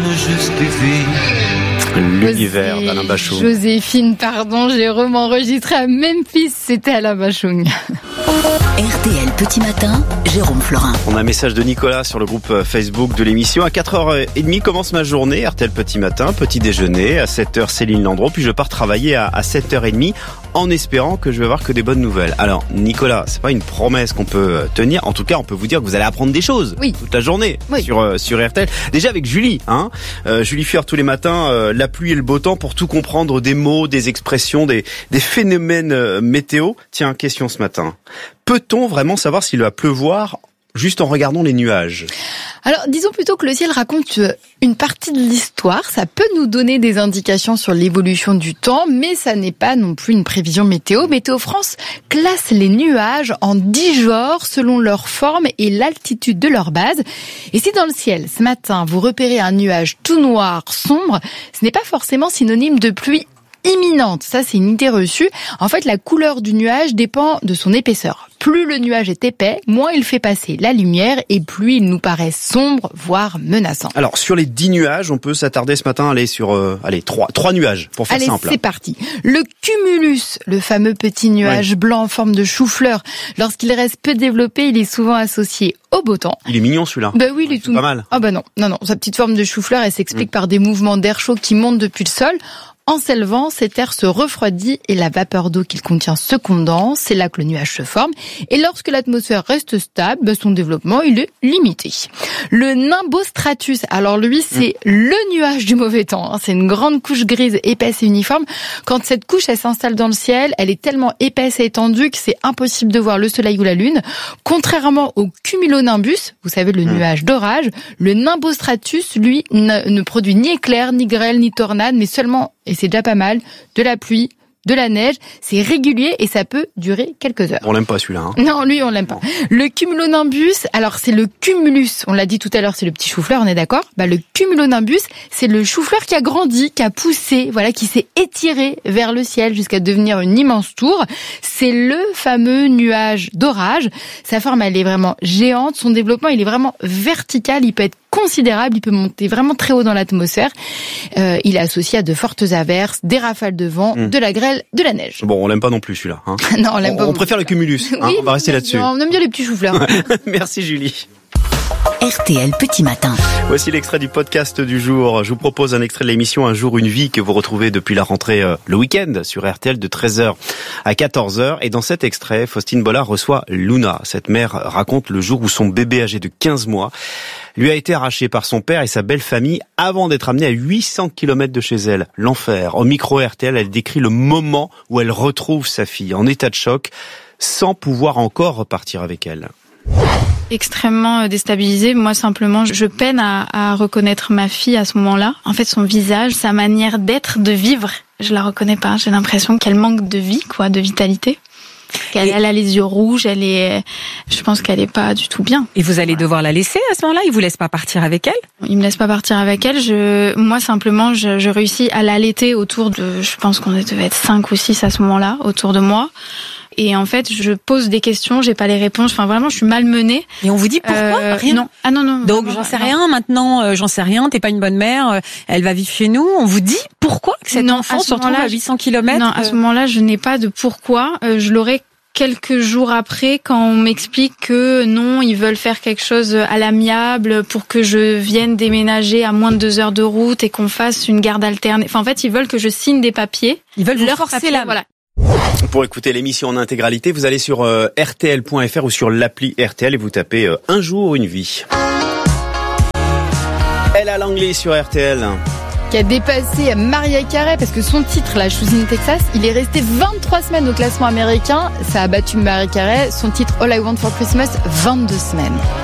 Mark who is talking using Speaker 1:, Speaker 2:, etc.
Speaker 1: L'univers d'Alain Bachung.
Speaker 2: Joséphine, pardon, j'ai enregistré à Memphis, c'était Alain Bachung.
Speaker 3: RTL Petit Matin, Jérôme Florin.
Speaker 1: On a un message de Nicolas sur le groupe Facebook de l'émission. À 4h30 commence ma journée, RTL Petit Matin, petit déjeuner. À 7h, Céline Landreau. Puis je pars travailler à 7h30 en espérant que je vais avoir que des bonnes nouvelles. Alors, Nicolas, c'est pas une promesse qu'on peut tenir. En tout cas, on peut vous dire que vous allez apprendre des choses toute la journée sur RTL. Déjà avec Julie, Julie Fior tous les matins, la pluie et le beau temps pour tout comprendre, des mots, des expressions, des phénomènes météo. Tiens, question ce matin. Peut-on vraiment savoir s'il va pleuvoir juste en regardant les nuages ?
Speaker 2: Alors, disons plutôt que le ciel raconte une partie de l'histoire. Ça peut nous donner des indications sur l'évolution du temps, mais ça n'est pas non plus une prévision météo. Météo France classe les nuages en 10 genres selon leur forme et l'altitude de leur base. Et si dans le ciel, ce matin, vous repérez un nuage tout noir, sombre, ce n'est pas forcément synonyme de pluie imminente. Ça, c'est une idée reçue. En fait, la couleur du nuage dépend de son épaisseur. Plus le nuage est épais, moins il fait passer la lumière et plus il nous paraît sombre, voire menaçant.
Speaker 1: Alors, sur les 10 nuages, on peut s'attarder ce matin, sur 3 nuages, pour faire simple.
Speaker 2: Allez, c'est parti. Le cumulus, le fameux petit nuage blanc en forme de chou-fleur. Lorsqu'il reste peu développé, il est souvent associé au beau temps.
Speaker 1: Il est mignon celui-là.
Speaker 2: Bah oui, il est tout
Speaker 1: pas mal.
Speaker 2: Ah bah non. Sa petite forme de chou-fleur, elle s'explique par des mouvements d'air chaud qui montent depuis le sol. En s'élevant, cet air se refroidit et la vapeur d'eau qu'il contient se condense. C'est là que le nuage se forme. Et lorsque l'atmosphère reste stable, son développement, il est limité. Le nimbostratus, alors lui, c'est le nuage du mauvais temps. C'est une grande couche grise, épaisse et uniforme. Quand cette couche, elle s'installe dans le ciel, elle est tellement épaisse et étendue que c'est impossible de voir le soleil ou la lune. Contrairement au cumulonimbus, vous savez, le nuage d'orage, le nimbostratus, lui, ne produit ni éclair, ni grêle, ni tornade, mais seulement, et c'est déjà pas mal, de la pluie, de la neige, c'est régulier et ça peut durer quelques heures.
Speaker 1: On l'aime pas celui-là.
Speaker 2: Non, lui on l'aime pas. Le cumulonimbus, alors c'est le cumulus, on l'a dit tout à l'heure, c'est le petit chou-fleur, on est d'accord ? Le cumulonimbus, c'est le chou-fleur qui a grandi, qui a poussé, qui s'est étiré vers le ciel jusqu'à devenir une immense tour. C'est le fameux nuage d'orage. Sa forme, elle est vraiment géante, son développement, il est vraiment vertical, il peut être considérable, il peut monter vraiment très haut dans l'atmosphère. Il est associé à de fortes averses, des rafales de vent, de la grêle, de la neige.
Speaker 1: Bon, on l'aime pas non plus celui-là.
Speaker 2: Non, on l'aime pas.
Speaker 1: On préfère le cumulus.
Speaker 2: Oui,
Speaker 1: on va rester là-dessus.
Speaker 2: On aime bien les petits choux-fleurs.
Speaker 1: Merci Julie.
Speaker 3: RTL Petit Matin.
Speaker 1: Voici l'extrait du podcast du jour. Je vous propose un extrait de l'émission Un jour, une vie que vous retrouvez depuis la rentrée le week-end sur RTL de 13h à 14h. Et dans cet extrait, Faustine Bollard reçoit Luna. Cette mère raconte le jour où son bébé âgé de 15 mois lui a été arraché par son père et sa belle famille avant d'être amené à 800 km de chez elle. L'enfer. Au micro RTL, elle décrit le moment où elle retrouve sa fille en état de choc sans pouvoir encore repartir avec elle.
Speaker 4: Extrêmement déstabilisée. Moi, simplement, je peine à reconnaître ma fille à ce moment-là. En fait, son visage, sa manière d'être, de vivre, je la reconnais pas. J'ai l'impression qu'elle manque de vie, de vitalité. Elle a les yeux rouges, je pense qu'elle est pas du tout bien.
Speaker 5: Et vous allez devoir la laisser à ce moment-là? Il vous laisse pas partir avec elle?
Speaker 4: Il me laisse pas partir avec elle. Moi, simplement, je réussis à l'allaiter autour de, je pense qu'on devait être 5 ou 6 à ce moment-là, autour de moi. Et en fait, je pose des questions, j'ai pas les réponses. Enfin, vraiment, je suis malmenée.
Speaker 5: Et on vous dit pourquoi? Rien.
Speaker 4: Non. Ah non.
Speaker 5: Donc, j'en sais rien maintenant. J'en sais rien. T'es pas une bonne mère. Elle va vivre chez nous. On vous dit pourquoi que cet enfant se retrouve à 800 km?
Speaker 4: Non, à ce moment-là, je n'ai pas de pourquoi. Je l'aurai quelques jours après, quand on m'explique que non, ils veulent faire quelque chose à l'amiable pour que je vienne déménager à moins de 2 heures de route et qu'on fasse une garde alternée. Enfin, en fait, ils veulent que je signe des papiers.
Speaker 5: Ils veulent vous forcer là.
Speaker 4: Voilà.
Speaker 1: Pour écouter l'émission en intégralité, vous allez sur rtl.fr ou sur l'appli RTL et vous tapez Un jour, une vie. Ella Langley sur RTL.
Speaker 2: Qui a dépassé Mariah Carey parce que son titre, la Shoes in Texas, il est resté 23 semaines au classement américain. Ça a battu Mariah Carey. Son titre All I Want for Christmas, 22 semaines.